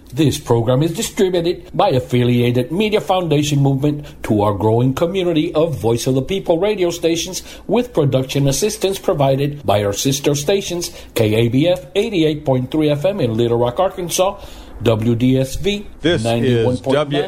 This program is distributed by Affiliated Media Foundation Movement to our growing community of Voice of the People radio stations, with production assistance provided by our sister stations, KABF 88.3 FM in Little Rock, Arkansas, WDSV. This is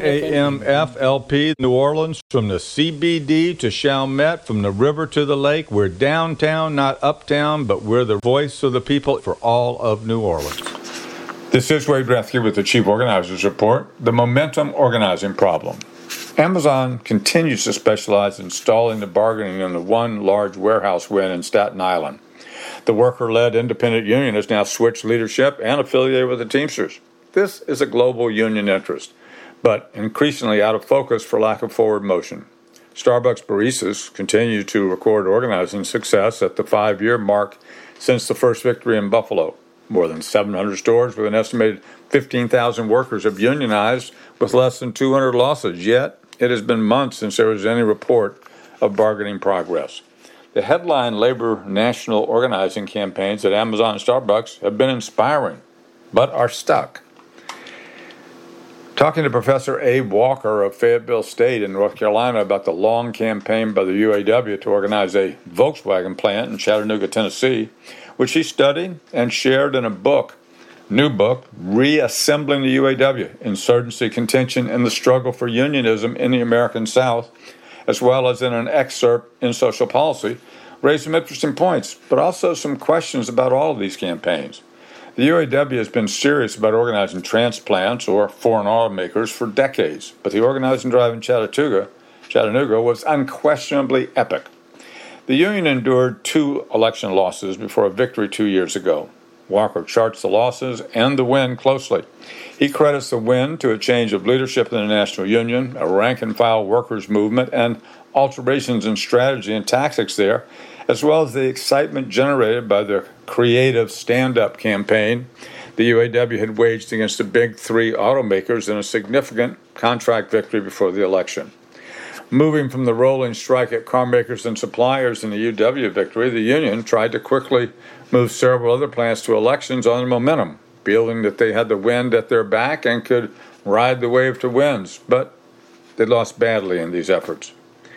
WAMFLP New Orleans. From the CBD to Chalmette, from the river to the lake. We're downtown, not uptown, but we're the voice of the people for all of New Orleans. This is Wade Rathke with the Chief Organizers Report, the momentum organizing problem. Amazon continues to specialize in stalling the bargaining in the one large warehouse win in Staten Island. The worker-led independent union has now switched leadership and affiliated with the Teamsters. This is a global union interest, but increasingly out of focus for lack of forward motion. Starbucks baristas continue to record organizing success at the 5-year mark since the first victory in Buffalo. More than 700 stores with an estimated 15,000 workers have unionized with less than 200 losses, yet it has been months since there was any report of bargaining progress. The headline labor national organizing campaigns at Amazon and Starbucks have been inspiring, but are stuck. Talking to Professor Abe Walker of Fayetteville State in North Carolina about the long campaign by the UAW to organize a Volkswagen plant in Chattanooga, Tennessee, which he studied and shared in a new book, Reassembling the UAW, Insurgency, Contention, and the Struggle for Unionism in the American South, as well as in an excerpt in Social Policy, raised some interesting points, but also some questions about all of these campaigns. The UAW has been serious about organizing transplants or foreign automakers for decades, but the organizing drive in Chattanooga was unquestionably epic. The union endured 2 election losses before a victory 2 years ago. Walker charts the losses and the win closely. He credits the win to a change of leadership in the National Union, a rank-and-file workers' movement, and alterations in strategy and tactics there, as well as the excitement generated by the creative stand-up campaign the UAW had waged against the big 3 automakers in a significant contract victory before the election. Moving from the rolling strike at car makers and suppliers in the UW victory, the union tried to quickly move several other plants to elections on momentum, feeling that they had the wind at their back and could ride the wave to wins, but they lost badly in these efforts.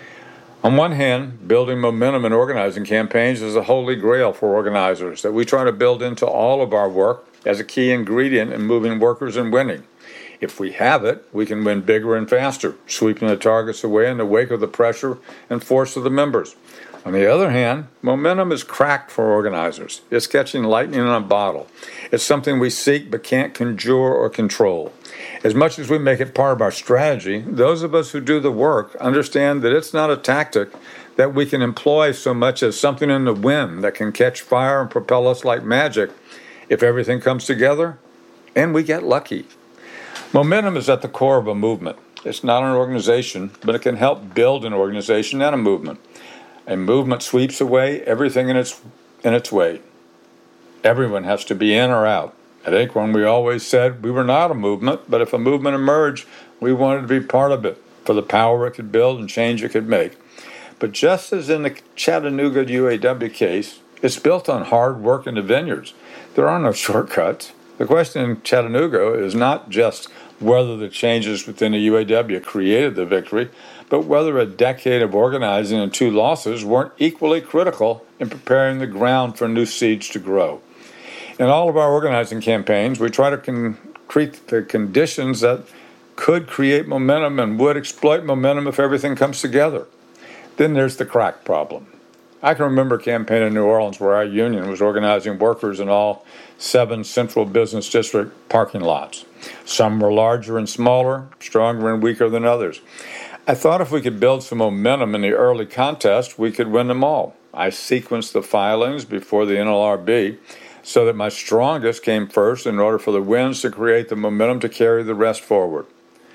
On one hand, building momentum in organizing campaigns is a holy grail for organizers that we try to build into all of our work as a key ingredient in moving workers and winning. If we have it, we can win bigger and faster, sweeping the targets away in the wake of the pressure and force of the members. On the other hand, momentum is cracked for organizers. It's catching lightning in a bottle. It's something we seek but can't conjure or control. As much as we make it part of our strategy, those of us who do the work understand that it's not a tactic that we can employ so much as something in the wind that can catch fire and propel us like magic if everything comes together and we get lucky. Momentum is at the core of a movement. It's not an organization, but it can help build an organization and a movement. A movement sweeps away everything in its way. Everyone has to be in or out. At Acorn, we always said we were not a movement, but if a movement emerged, we wanted to be part of it for the power it could build and change it could make. But just as in the Chattanooga UAW case, it's built on hard work in the vineyards. There are no shortcuts. The question in Chattanooga is not just whether the changes within the UAW created the victory, but whether a decade of organizing and 2 losses weren't equally critical in preparing the ground for new seeds to grow. In all of our organizing campaigns, we try to create the conditions that could create momentum and would exploit momentum if everything comes together. Then there's the crack problem. I can remember a campaign in New Orleans where our union was organizing workers in all 7 central business district parking lots. Some were larger and smaller, stronger and weaker than others. I thought if we could build some momentum in the early contest, we could win them all. I sequenced the filings before the NLRB so that my strongest came first in order for the wins to create the momentum to carry the rest forward.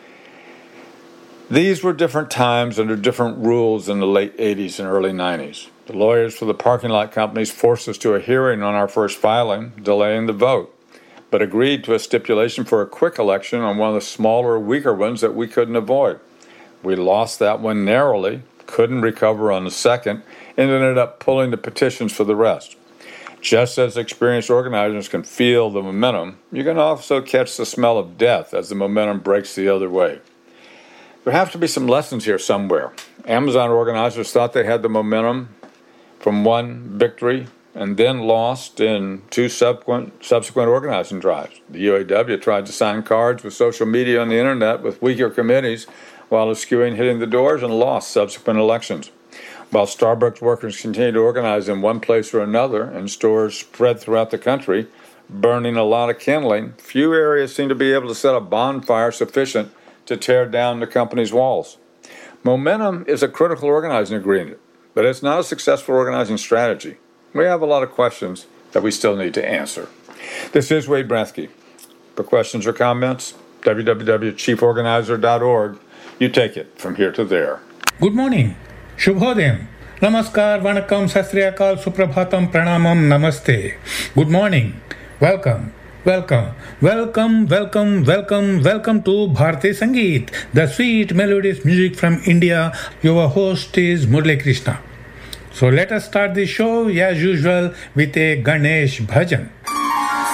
These were different times under different rules in the late 80s and early 90s. The lawyers for the parking lot companies forced us to a hearing on our first filing, delaying the vote, but agreed to a stipulation for a quick election on one of the smaller, weaker ones that we couldn't avoid. We lost that one narrowly, couldn't recover on the second, and ended up pulling the petitions for the rest. Just as experienced organizers can feel the momentum, you can also catch the smell of death as the momentum breaks the other way. There have to be some lessons here somewhere. Amazon organizers thought they had the momentum from one victory and then lost in two subsequent organizing drives. The UAW tried to sign cards with social media on the internet with weaker committees while eschewing hitting the doors and lost subsequent elections. While Starbucks workers continue to organize in one place or another and stores spread throughout the country, burning a lot of kindling, few areas seem to be able to set a bonfire sufficient to tear down the company's walls. Momentum is a critical organizing ingredient, but it's not a successful organizing strategy. We have a lot of questions that we still need to answer. This is Wade Bransky. For questions or comments, www.chieforganizer.org. You take it from here to there. Good morning. Shubhodayam. Namaskar, Vanakkam, Sastriyakal, Suprabhatam, Pranamam, Namaste. Good morning. Welcome to Bharati Sangeet, the sweet melodious music from India. Your host is Murli Krishna. So let us start the show as usual with a Ganesh bhajan.